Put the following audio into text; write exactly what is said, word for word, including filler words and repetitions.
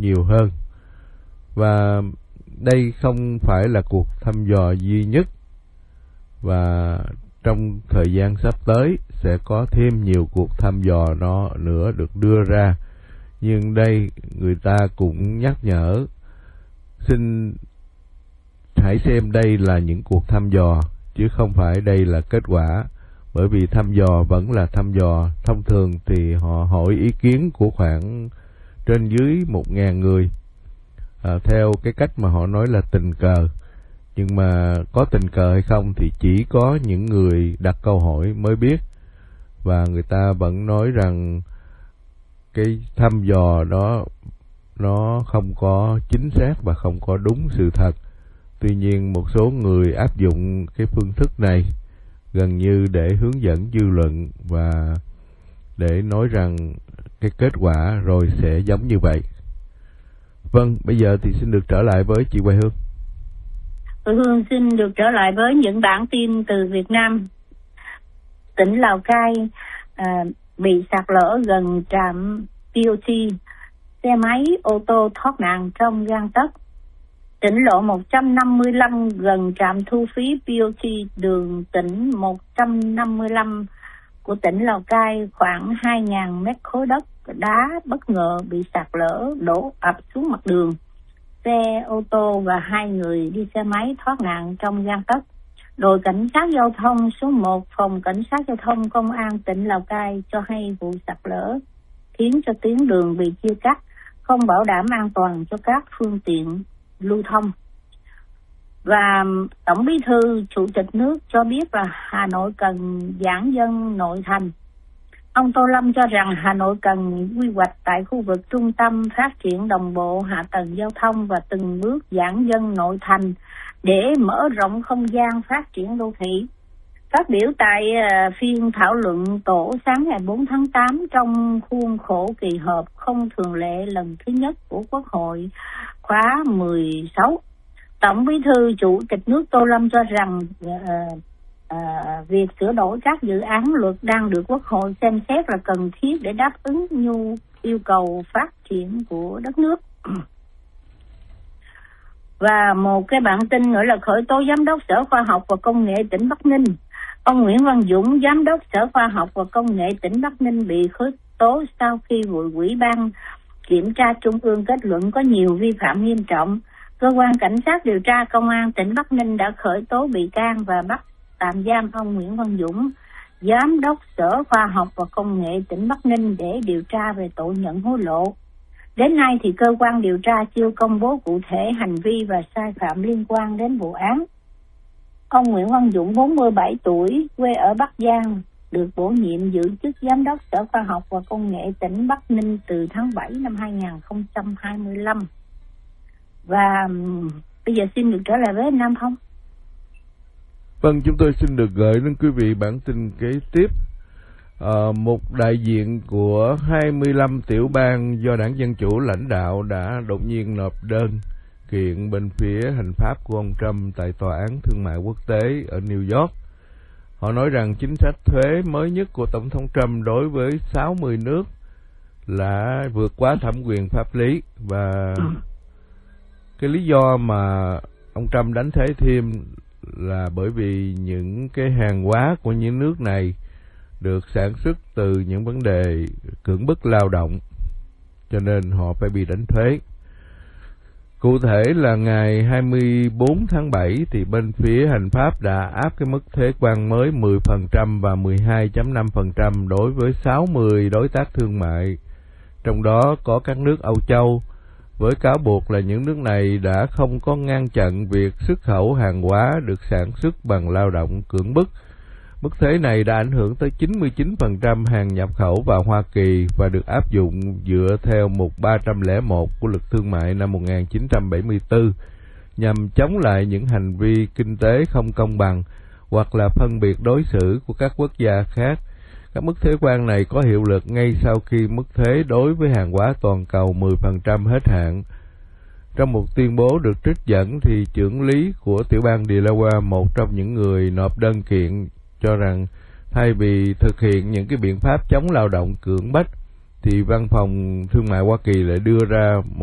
nhiều hơn. Và đây không phải là cuộc thăm dò duy nhất, và trong thời gian sắp tới sẽ có thêm nhiều cuộc thăm dò nó nữa được đưa ra. Nhưng đây người ta cũng nhắc nhở, xin hãy xem đây là những cuộc thăm dò chứ không phải đây là kết quả. Bởi vì thăm dò vẫn là thăm dò, thông thường thì họ hỏi ý kiến của khoảng trên dưới một ngàn người, à, theo cái cách mà họ nói là tình cờ. Nhưng mà có tình cờ hay không thì chỉ có những người đặt câu hỏi mới biết. Và người ta vẫn nói rằng cái thăm dò đó nó không có chính xác và không có đúng sự thật. Tuy nhiên một số người áp dụng cái phương thức này gần như để hướng dẫn dư luận và để nói rằng cái kết quả rồi sẽ giống như vậy. Vâng, bây giờ thì xin được trở lại với chị Hoài Hương. Hương xin được trở lại với những bản tin từ Việt Nam. Tỉnh Lào Cai à, bị sạt lở gần trạm pê o tê, xe máy, ô tô thoát nạn trong gang tấc. Tỉnh lộ một trăm năm mươi lăm gần trạm thu phí pê o tê đường tỉnh một trăm năm mươi lăm của tỉnh Lào Cai, khoảng hai nghìn mét khối đất đá bất ngờ bị sạt lở đổ ập xuống mặt đường. Xe ô tô và hai người đi xe máy thoát nạn trong gang tấc. Đội cảnh sát giao thông số một phòng cảnh sát giao thông công an tỉnh Lào Cai cho hay vụ sạt lở khiến cho tuyến đường bị chia cắt, không bảo đảm an toàn cho các phương tiện lưu thông. Và Tổng Bí thư Chủ tịch nước cho biết là Hà Nội cần giãn dân nội thành. Ông Tô Lâm cho rằng Hà Nội cần quy hoạch tại khu vực trung tâm, phát triển đồng bộ hạ tầng giao thông và từng bước giãn dân nội thành để mở rộng không gian phát triển đô thị. Phát biểu tại uh, phiên thảo luận tổ sáng ngày bốn tháng tám trong khuôn khổ kỳ họp không thường lệ lần thứ nhất của Quốc hội khóa mười sáu, Tổng Bí thư Chủ tịch nước Tô Lâm cho rằng uh, uh, việc sửa đổi các dự án luật đang được Quốc hội xem xét là cần thiết để đáp ứng nhu yêu cầu phát triển của đất nước. Và một cái bản tin nữa là khởi tố Giám đốc Sở Khoa học và Công nghệ tỉnh Bắc Ninh. Ông Nguyễn Văn Dũng, Giám đốc Sở Khoa học và Công nghệ tỉnh Bắc Ninh bị khởi tố sau khi hội Ủy ban Kiểm tra Trung ương kết luận có nhiều vi phạm nghiêm trọng. Cơ quan Cảnh sát điều tra Công an tỉnh Bắc Ninh đã khởi tố bị can và bắt tạm giam ông Nguyễn Văn Dũng, Giám đốc Sở Khoa học và Công nghệ tỉnh Bắc Ninh để điều tra về tội nhận hối lộ. Đến nay thì cơ quan điều tra chưa công bố cụ thể hành vi và sai phạm liên quan đến vụ án. Ông Nguyễn Văn Dũng, bốn mươi bảy tuổi, quê ở Bắc Giang, được bổ nhiệm giữ chức Giám đốc Sở Khoa học và Công nghệ tỉnh Bắc Ninh từ tháng bảy năm hai nghìn không trăm hai mươi lăm. Và bây giờ xin được trở lại với anh Nam Phong. Vâng, chúng tôi xin được gửi đến quý vị bản tin kế tiếp. À, một đại diện của hai mươi lăm tiểu bang do Đảng Dân Chủ lãnh đạo đã đột nhiên nộp đơn kiện bên phía hành pháp của ông Trump tại Tòa án Thương mại Quốc tế ở New York. Họ nói rằng chính sách thuế mới nhất của Tổng thống Trump đối với sáu mươi nước là vượt quá thẩm quyền pháp lý, và cái lý do mà ông Trump đánh thuế thêm là bởi vì những cái hàng hóa của những nước này được sản xuất từ những vấn đề cưỡng bức lao động, cho nên họ phải bị đánh thuế. Cụ thể là ngày hai mươi bốn tháng bảy thì bên phía hành pháp đã áp cái mức thuế quan mới mười phần trăm và mười hai phẩy năm phần trăm đối với sáu mươi đối tác thương mại, trong đó có các nước Âu Châu, với cáo buộc là những nước này đã không có ngăn chặn việc xuất khẩu hàng hóa được sản xuất bằng lao động cưỡng bức. Mức thuế này đã ảnh hưởng tới chín mươi chín phần trăm hàng nhập khẩu vào Hoa Kỳ và được áp dụng dựa theo mục ba trăm lẻ một của Luật Thương mại năm một nghìn chín trăm bảy mươi tư, nhằm chống lại những hành vi kinh tế không công bằng hoặc là phân biệt đối xử của các quốc gia khác. Các mức thuế quan này có hiệu lực ngay sau khi mức thuế đối với hàng hóa toàn cầu mười phần trăm hết hạn. Trong một tuyên bố được trích dẫn thì trưởng lý của tiểu bang Delaware, một trong những người nộp đơn kiện, cho rằng thay vì thực hiện những cái biện pháp chống lao động cưỡng bách thì Văn phòng Thương mại Hoa Kỳ lại đưa ra một